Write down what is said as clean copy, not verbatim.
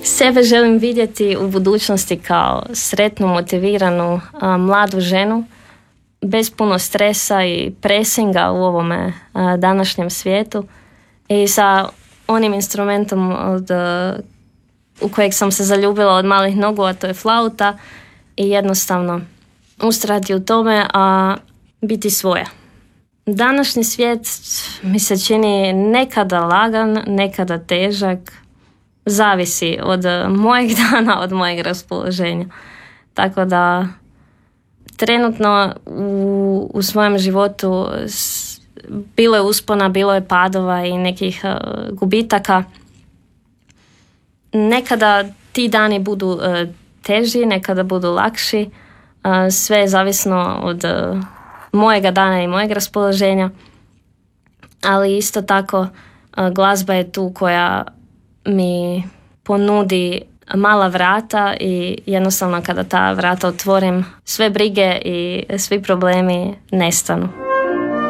Sebe želim vidjeti u budućnosti kao sretnu, motiviranu, mladu ženu bez puno stresa i presinga u ovome današnjem svijetu i sa onim instrumentom u kojeg sam se zaljubila od malih nogu, a to je flauta, i jednostavno ustrajati u tome, a biti svoja. Današnji svijet mi se čini nekada lagan, nekada težak, zavisi od mojeg dana, od mojeg raspoloženja. Tako da trenutno u svojem životu bilo je uspona, bilo je padova i nekih gubitaka. Nekada ti dani budu teži, nekada budu lakši. Sve je zavisno od mojega dana i mojeg raspoloženja. Ali isto tako glazba je tu koja mi ponudi mala vrata i jednostavno kada ta vrata otvorim, sve brige i svi problemi nestanu.